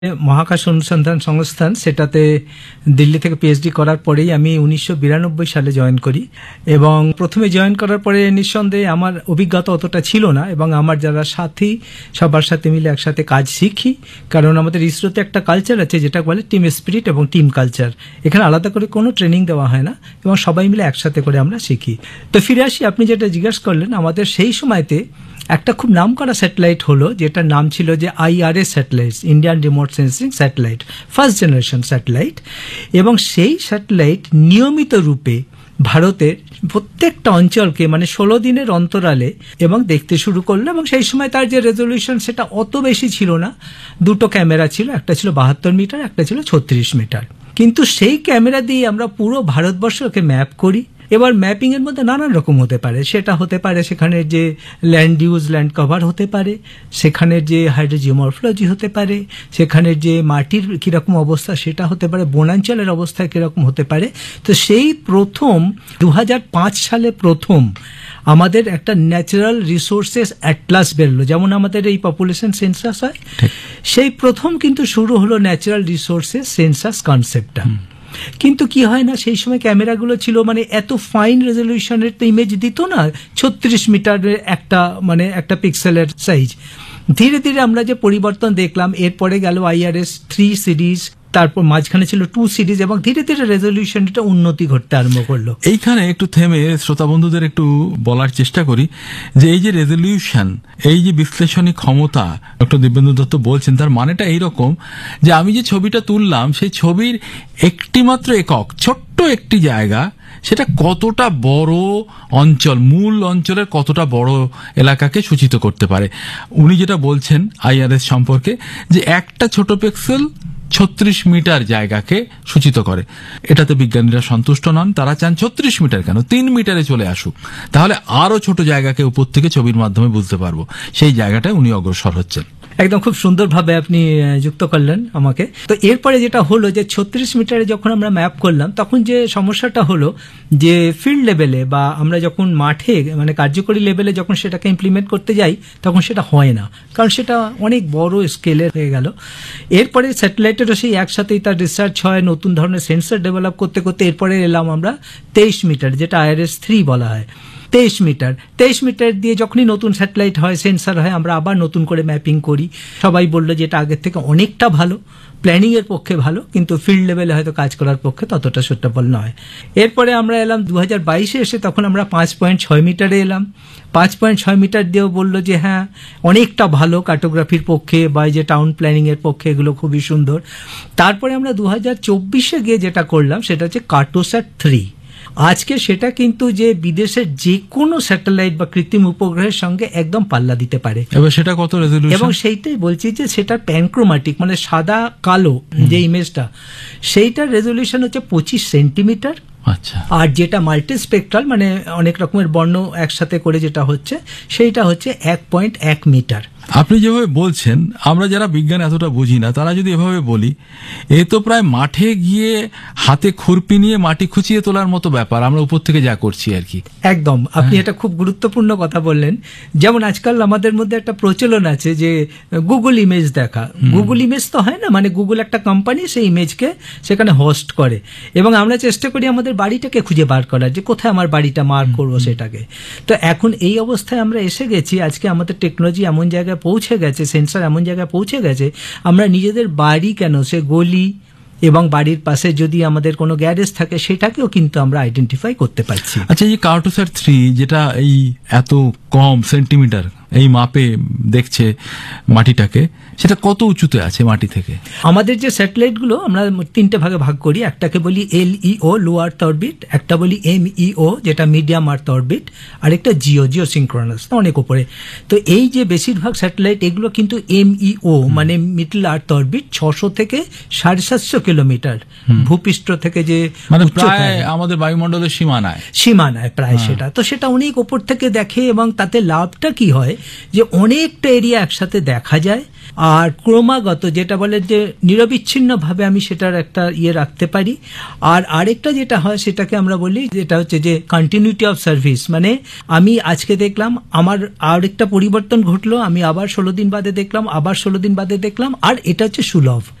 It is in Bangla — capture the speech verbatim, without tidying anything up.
মহাকাশ অনুসন্ধান সংস্থান, সেটাতে দিল্লি থেকে পিএইচডি করার পরেই আমি উনিশশো বিরানব্বই সালে জয়েন করি এবং প্রথমে জয়েন করার পরে নিঃসন্দেহে আমার অভিজ্ঞতা অতটা ছিল না এবং আমার যারা সাথী সবার সাথে মিলে একসাথে কাজ শিখি, কারণ আমাদের ইসরোতে একটা কালচার আছে যেটা বলে টিম স্পিরিট এবং টিম কালচার। এখানে আলাদা করে কোনো ট্রেনিং দেওয়া হয় না এবং সবাই মিলে একসাথে করে আমরা শিখি। তো ফিরে আসি, আপনি যেটা জিজ্ঞাসা করলেন, আমাদের সেই সময়তে একটা খুব নাম করা স্যাটেলাইট হলো যেটার নাম ছিল যে IRS satellite, Indian remote sensing satellite, first generation satellite. এবং সেই স্যাটেলাইট নিয়মিত রূপে ভারতের প্রত্যেকটা অঞ্চলকে মানে ষোলো দিনের অন্তরালে এবং দেখতে শুরু করলো। এবং সেই সময় তার যে রেজলিউশন সেটা অত বেশি ছিল না, দুটো ক্যামেরা ছিল, একটা ছিল বাহাত্তর মিটার, একটা ছিল ছত্রিশ মিটার। কিন্তু সেই ক্যামেরা দিয়ে আমরা পুরো ভারতবর্ষকে ম্যাপ করি। এবার ম্যাপিং এর মধ্যে নানান রকম হতে পারে, সেটা হতে পারে সেখানের যে ল্যান্ড ইউজ, ল্যান্ড কভার হতে পারে, সেখানের যে হাইড্রোজিওমরফোলজি হতে পারে, সেখানের যে মাটির কিরকম অবস্থা সেটা হতে পারে, বনাঞ্চলের অবস্থা কিরকম হতে পারে। তো সেই প্রথম দু হাজার পাঁচ সালে প্রথম আমাদের একটা ন্যাচারাল রিসোর্সেস অ্যাটলাস বেরোলো, যেমন আমাদের এই পপুলেশন সেন্সাস হয়, সেই প্রথম কিন্তু শুরু হলো ন্যাচারাল রিসোর্সেস সেন্সাস কনসেপ্টটা। কিন্তু কি হয় না, সেই সময় ক্যামেরাগুলো ছিল মানে এত ফাইন রেজলিউশনের তো ইমেজ দিত না, ছত্রিশ মিটারের একটা মানে একটা পিক্সেলের সাইজ। ধীরে ধীরে আমরা যে পরিবর্তন দেখলাম, এরপরে গেল আইআরএস থ্রি সিরিজ, তারপর মাঝখানে ছিল টু সিরিজ এবং ধীরে ধীরে রেজলিউশনটা উন্নতি ঘটতে আরম্ভ করলো। এইখানে একটু থেমে শ্রোতা বন্ধুদের একটু বলার চেষ্টা করি যে এই যে রেজলিউশন, এই যে বিশ্লেষণী ক্ষমতা ডক্টর দিব্যেন্দু দত্ত বলছেন, তার মানেটা এইরকম যে আমি যে ছবিটা তুললাম সেই ছবির একটি মাত্র একক, ছোট্ট একটি জায়গা, সেটা কতটা বড় অঞ্চল, মূল অঞ্চলের কতটা বড় এলাকাকে সূচিত করতে পারে। উনি যেটা বলছেন আইআরএস সম্পর্কে, যে একটা ছোট পিক্সেল ছত্রিশ মিটার জায়গাকে সূচিত করে। এটাতে বিজ্ঞানীরা সন্তুষ্ট নন, তারা চান ছত্রিশ মিটার কেন, তিন মিটারে চলে আসুক, তাহলে আরো ছোট জায়গাকে উপর থেকে ছবির মাধ্যমে বুঝতে পারবো। সেই জায়গাটায় উনি অগ্রসর হচ্ছেন। একদম খুব সুন্দরভাবে আপনি যুক্ত করলেন আমাকে। তো এরপরে যেটা হলো যে ছত্রিশ মিটারে যখন আমরা ম্যাপ করলাম, তখন যে সমস্যাটা হলো যে ফিল্ড লেভেলে বা আমরা যখন মাঠে মানে কার্যকরী লেভেলে যখন সেটাকে ইমপ্লিমেন্ট করতে যাই, তখন সেটা হয় না, কারণ সেটা অনেক বড় স্কেলের হয়ে গেল। এরপরে স্যাটেলাইটেরও সেই একসাথেই তার রিসার্চ হয়, নতুন ধরনের সেন্সর ডেভেলপ করতে করতে এরপরে এলাম আমরা তেইশ মিটার, যেটা আইআরএস থ্রি বলা হয়। তেইশ মিটার তেইশ মিটার দিয়ে যখনই নতুন স্যাটেলাইট হয়, সেন্সার হয়, আমরা আবার নতুন করে ম্যাপিং করি। সবাই বললো যে এটা আগের থেকে অনেকটা ভালো, প্ল্যানিং এর পক্ষে ভালো, কিন্তু ফিল্ড লেভেলে হয়তো কাজ করার পক্ষে ততটা সুটেবল নয়। এরপরে আমরা এলাম দু হাজার বাইশে এসে, তখন আমরা পাঁচ পয়েন্ট ছয় মিটারে এলাম। পাঁচ পয়েন্ট ছয় মিটার দিয়েও বললো যে হ্যাঁ অনেকটা ভালো কার্টোগ্রাফির পক্ষে বা যে টাউন প্ল্যানিং এর পক্ষে, এগুলো খুবই সুন্দর। তারপরে আমরা দু হাজার চব্বিশে গিয়ে যেটা করলাম সেটা হচ্ছে কার্টোস্যাট থ্রি। আজকে সেটা কিন্তু যে বিদেশের যে কোনো স্যাটেলাইট বা কৃত্রিম উপগ্রহের সঙ্গে একদম পাল্লা দিতে পারে। এবার সেটা কত রেজলিউশন? এবং সেইটাই বলছি যে সেটা প্যানক্রোমাটিক মানে সাদা কালো যে ইমেজটা, সেইটার রেজলিউশন হচ্ছে পঁচিশ সেন্টিমিটার। আচ্ছা। আর যেটা মাল্টিস্পেকট্রাল মানে অনেক রকমের বর্ণ একসাথে করে যেটা হচ্ছে, সেইটা হচ্ছে এক পয়েন্ট এক মিটার। আপনি যেভাবে বলছেন, আমরা যারা বিজ্ঞান এতটা বুঝি না, তারা যদি এভাবে বলি, এ তো প্রায় মাঠে গিয়ে হাতে খুরপি নিয়ে মাটি খুঁচিয়ে তোলার মতো ব্যাপার, আমরা উপর থেকে যা করছি আর কি। একদম, আপনি এটা খুব গুরুত্বপূর্ণ কথা বললেন। যেমন আজকাল আমাদের মধ্যে একটা প্রচলন আছে যে গুগল ইমেজ দেখা। গুগল ইমেজ তো হয় না, মানে গুগল একটা কোম্পানি সেই ইমেজকে সেখানে হোস্ট করে এবং আমরা চেষ্টা করি আমাদের বাড়িটাকে খুঁজে বার করার, যে কোথায় আমার বাড়িটা মার্ক করবো সেটাকে। তো এখন এই অবস্থায় আমরা এসে গেছি, আজকে আমাদের টেকনোলজি এমন জায়গায় পৌঁছে গেছে, সেন্সর এমন জায়গায় পৌঁছে গেছে, আমরা নিজেদের বাড়ি কেন, সে গলি এবং বাড়ির পাশে যদি আমাদের কোনো গ্যারেজ থাকে সেটাকেও কিন্তু আমরা আইডেন্টিফাই করতে পারছি। আচ্ছা, এই কার্টোস্যাট থ্রি যেটা এই এত কম সেন্টিমিটার এই মাপে দেখছে মাটিটাকে, সেটা কত উঁচুতে আছে মাটি থেকে? আমাদের যে স্যাটেলাইটগুলো আমরা তিনটে ভাগে ভাগ করি, একটাকে বলি এলইও লো আর্থ অরবিট, একটা বলি এমইও যেটা মিডিয়াম আর্থ অরবিট, আর একটা জিও জিও সিনক্রোনাস, অনেক উপরে। তো এই যে বেশিরভাগ স্যাটেলাইট এগুলো কিন্তু এমইও মানে মিডল আর্থ অরবিট, ছশো থেকে সাড়ে সাতশো কিলোমিটার ভূপৃষ্ঠ থেকে, যে মানে প্রায় আমাদের বায়ুমণ্ডলের সীমানায় সীমানায় প্রায় সেটা। তো সেটা অনেক উপর থেকে দেখে এবং তাতে লাভটা কি হয় যে অনেকটা এরিয়া একসাথে দেখা যায়, আর ক্রমাগত যেটা বলে যে নিরবিচ্ছিন্নভাবে আমি সেটার একটা ইয়ে রাখতে পারি। আর আরেকটা যেটা হয় সেটাকে আমরা বলি যেটা হচ্ছে যে কন্টিনিউটি অফ সার্ভিস, মানে আমি আজকে দেখলাম আমার আরেকটা পরিবর্তন ঘটলো, আমি আবার ষোলো দিন বাদে দেখলাম, আবার ষোলো দিন বাদে দেখলাম, আর এটা হচ্ছে সুলভ।